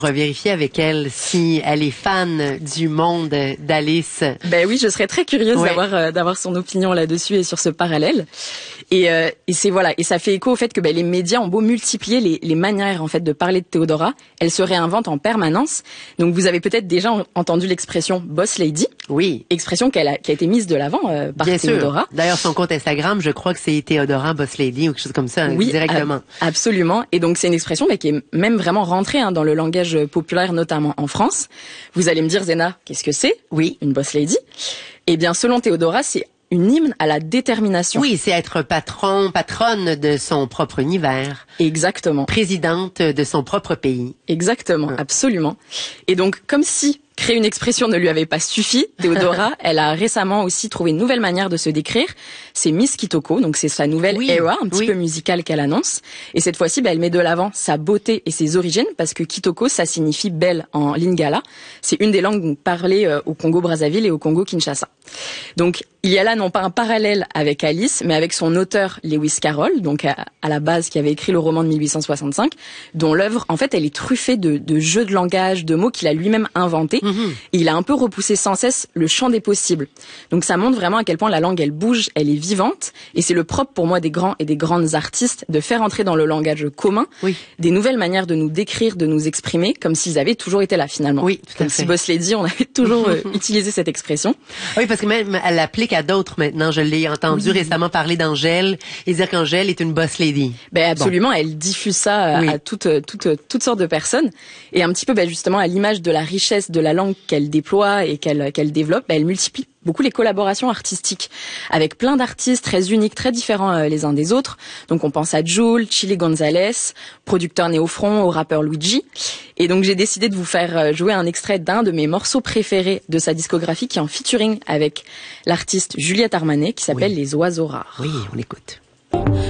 Revérifier avec elle si elle est fan du monde d'Alice. Ben oui, je serais très curieuse d'avoir son opinion là-dessus et sur ce parallèle. Et c'est voilà, et ça fait écho au fait que les médias ont beau multiplier les manières en fait de parler de Théodora, elle se réinvente en permanence. Donc vous avez peut-être déjà entendu l'expression boss lady. Oui, expression qui a été mise de l'avant par bien Théodora. Sûr. D'ailleurs, son compte Instagram, je crois que c'est Théodora boss lady ou quelque chose comme ça, oui, directement. Absolument. Et donc c'est une expression qui est même vraiment rentrée dans le langage populaire, notamment en France. Vous allez me dire, Zéna, qu'est-ce que c'est? Oui, une boss lady. Eh bien, selon Théodora, c'est une hymne à la détermination. Oui, c'est être patronne de son propre univers. Exactement. Présidente de son propre pays. Exactement, absolument. Et donc, comme si créer une expression ne lui avait pas suffi, Théodora, elle a récemment aussi trouvé une nouvelle manière de se décrire. C'est Miss Kitoko, donc c'est sa nouvelle era, un petit peu musicale qu'elle annonce. Et cette fois-ci, elle met de l'avant sa beauté et ses origines, parce que Kitoko, ça signifie belle en lingala. C'est une des langues parlées au Congo-Brazzaville et au Congo-Kinshasa. Donc, il y a là non pas un parallèle avec Alice, mais avec son auteur Lewis Carroll, donc à la base qui avait écrit le roman de 1865, dont l'œuvre, en fait, elle est truffée de jeux de langage, de mots qu'il a lui-même inventés. Et il a un peu repoussé sans cesse le champ des possibles. Donc ça montre vraiment à quel point la langue, elle bouge, elle est vivante. Et c'est le propre pour moi des grands et des grandes artistes de faire entrer dans le langage commun des nouvelles manières de nous décrire, de nous exprimer, comme s'ils avaient toujours été là finalement. Oui, tout à fait. Comme si Boss Lady, on avait toujours utilisé cette expression. Oui, parce que même elle l'applique à d'autres maintenant. Je l'ai entendu récemment parler d'Angèle et dire qu'Angèle est une boss lady. Ben absolument, elle diffuse ça à toutes sortes de personnes. Et un petit peu justement à l'image de la richesse de la langue qu'elle déploie et qu'elle développe, elle multiplie beaucoup les collaborations artistiques avec plein d'artistes très uniques, très différents les uns des autres. Donc on pense à Jul, Chili Gonzalez, producteur Néofront, au rappeur Luigi. Et donc j'ai décidé de vous faire jouer un extrait d'un de mes morceaux préférés de sa discographie qui est en featuring avec l'artiste Juliette Armanet qui s'appelle Les Oiseaux Rares. Oui, on écoute.